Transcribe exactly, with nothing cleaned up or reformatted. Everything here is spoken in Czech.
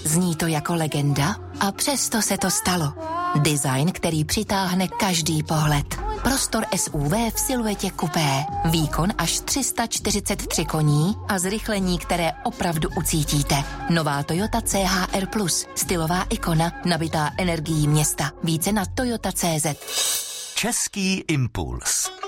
Zní to jako legenda a přesto se to stalo. Design, který přitáhne každý pohled. Prostor S U V v siluetě kupé. Výkon až tři sta čtyřicet tři koní a zrychlení, které opravdu ucítíte. Nová Toyota C H R plus. Stylová ikona, nabitá energií města. Více na toyota tečka cé zet. Český impuls.